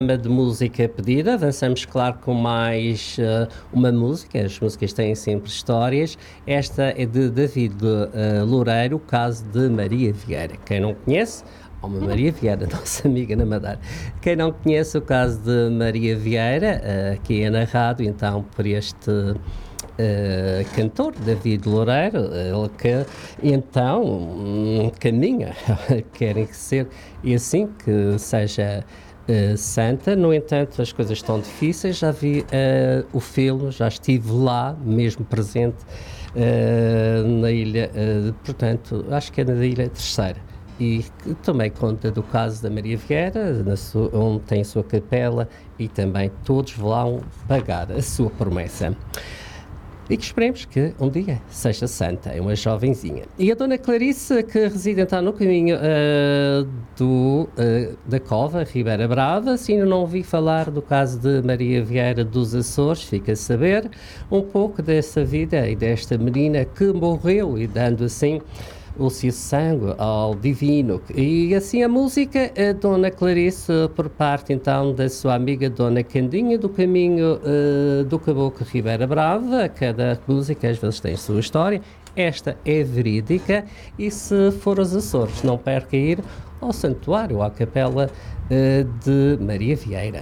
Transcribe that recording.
De música pedida, avançamos, claro, com mais uma música. As músicas têm sempre histórias. Esta é de David Loureiro, o caso de Maria Vieira. Quem não conhece, uma Maria Vieira, nossa amiga na Madeira. Quem não conhece o caso de Maria Vieira, aqui é narrado então por este cantor, David Loureiro, ele que então caminha, querem ser, e assim que seja santa. No entanto, as coisas estão difíceis. Já vi o filme, já estive lá, mesmo presente na ilha, portanto, acho que é na Ilha Terceira. E tomei conta do caso da Maria Vieira, onde tem a sua capela, e também todos vão pagar a sua promessa. E que esperemos que um dia seja santa, é uma jovenzinha. E a Dona Clarice, que reside então no caminho da Cova, Ribeira Brava, se ainda não ouvi falar do caso de Maria Vieira dos Açores, fica a saber um pouco dessa vida e desta menina que morreu e dando assim o seu sangue ao divino. E assim a música, a Dona Clarice, por parte então da sua amiga Dona Candinha, do caminho do Caboclo Ribeira Brava. Cada música às vezes tem a sua história. Esta é verídica, e se for aos Açores, não perca ir ao santuário, à capela de Maria Vieira.